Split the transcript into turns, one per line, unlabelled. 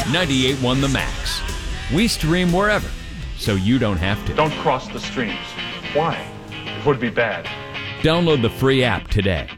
98.1 The Max. We stream wherever, so you don't have to.
Don't cross the streams. Why? It would be bad.
Download the free app today.